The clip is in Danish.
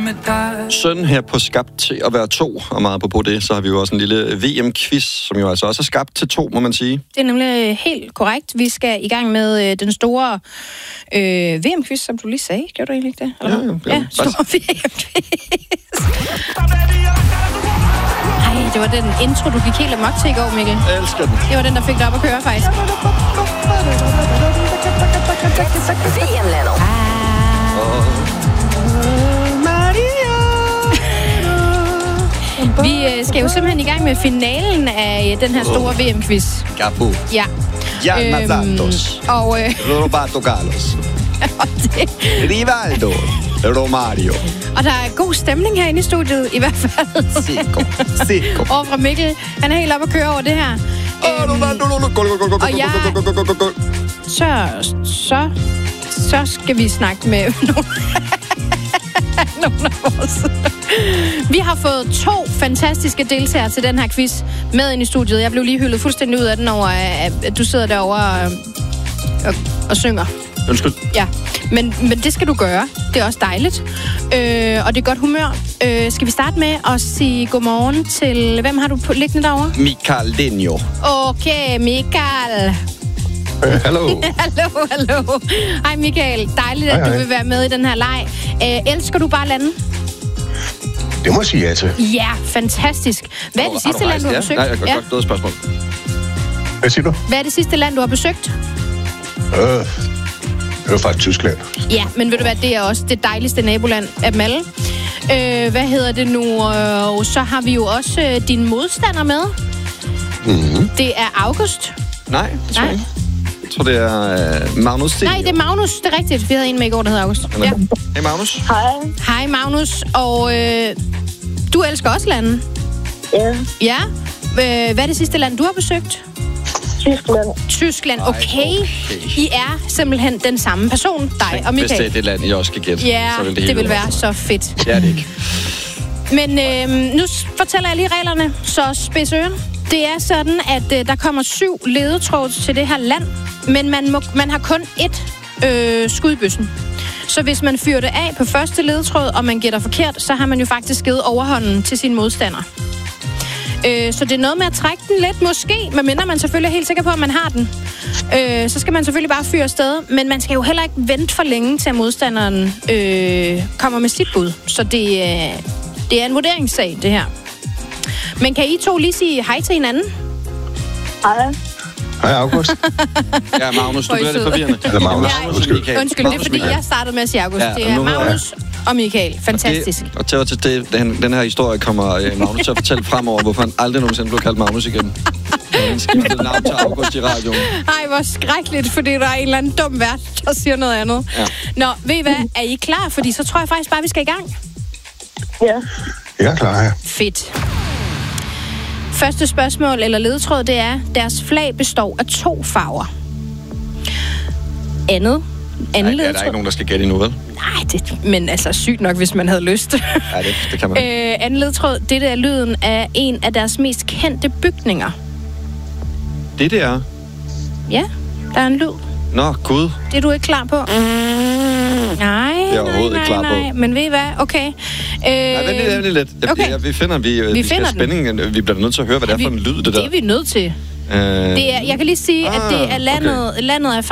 Søn her på Skabt til at være 2, og meget på det, så har vi jo også en lille VM-quiz, som jo altså også er skabt til 2, må man sige. Det er nemlig helt korrekt. Vi skal i gang med den store VM-quiz, som du lige sagde. Gjorde du egentlig ikke det? Ja, store VM-quiz. Ej, det var den intro, du gik helt amok til i går, Mikkel. Jeg elsker den. Det var den, der fik dig op at køre, faktisk. VM-landet. Vi skal jo simpelthen i gang med finalen af den her store VM-quiz. Gabu. Ja. Jan Santos. Og Roberto Carlos. Rivaldo. Romario. Og der er god stemning herinde i studiet, i hvert fald. Sico. Og fra Mikkel, han er helt oppe at køre over det her. Og jeg... Så skal vi snakke med nogle af vores... Vi har fået 2 fantastiske deltagere til den her quiz med ind i studiet. Jeg blev lige hyldet fuldstændig ud af den over, at du sidder derovre og synger. Undskyld. Ja, men det skal du gøre. Det er også dejligt. Og det er godt humør. Skal vi starte med at sige godmorgen til... Hvem har du liggende derovre? Michael Denio. Okay, Michael. Hallo. Hallo. Hej Michael. Dejligt, at du vil være med i den her leg. Elsker du bare lande? Det må jeg sige ja til. Ja, fantastisk. Hvad er det sidste land, du har besøgt? Nej, jeg kan godt spørgsmål. Hvad siger du? Hvad er det sidste land, du har besøgt? Det var faktisk Tyskland. Ja, men ved du hvad, det er også det dejligste naboland af dem alle. Hvad hedder det nu? Så har vi jo også din modstander med. Mm-hmm. Det er August. Nej, det tror jeg ikke. Jeg tror, det er Magnus Denio. Nej, det er Magnus. Det er rigtigt. Vi havde en med i går, der hedder August. Ja. Hej Magnus. Hej. Hej Magnus. Og du elsker også lande. Ja. Ja. Hvad er det sidste land, du har besøgt? Tyskland. Okay. I er simpelthen den samme person, dig og Michael. Hvis det er det land, I også skal gætte. Ja, så det vil være så fedt. Det er det ikke. Men nu fortæller jeg lige reglerne, så spids ører. Det er sådan, at der kommer 7 ledetråd til det her land, men man har kun ét skud i bøssen. Så hvis man fyrer det af på første ledetråd, og man gætter forkert, så har man jo faktisk givet overhånden til sin modstander. Så det er noget med at trække den lidt, måske, medmindre man selvfølgelig er helt sikker på, at man har den. Så skal man selvfølgelig bare fyre afsted, men man skal jo heller ikke vente for længe til, at modstanderen kommer med sit bud. Så det er en vurderingssag, det her. Men kan I 2 lige sige hej til hinanden? Hej. Hej August. Ja, Magnus, du bliver lidt forvirrende. Eller Magnus. Undskyld. Undskyld, det er fordi, jeg startede med at sige August. Ja, det er Magnus og Michael. Fantastisk. Og til den her historie kommer Magnus til at fortælle fremover, hvorfor han aldrig nogensinde blev kaldt Magnus igen. Han skiftede navn til August i radioen. Ej, hvor skrækkeligt, fordi der er en eller anden dum vært, der siger noget andet. Ja. Nå, ved I hvad? Er I klar? Fordi så tror jeg faktisk bare, vi skal i gang. Ja. Jeg er klar her. Fedt. Første spørgsmål eller ledetråd, det er, deres flag består af 2 farver. Anden Nej, ledetråd. der er ikke nogen, der skal gætte endnu, vel? Nej, men altså sygt nok, hvis man havde lyst. Ja, det kan man. Anden ledetråd, det er lyden af en af deres mest kendte bygninger. Det er... Ja, der er en lyd. Nå, Gud. Det er du ikke klar på? Nej, Det er jeg overhovedet ikke klar på. Men ved I hvad? Okay. Nej, vent lidt. Okay. Vi finder spændingen. Vi bliver nødt til at høre, hvad det er for en lyd, det der. Det er vi nødt til. Jeg kan lige sige, at det er landet er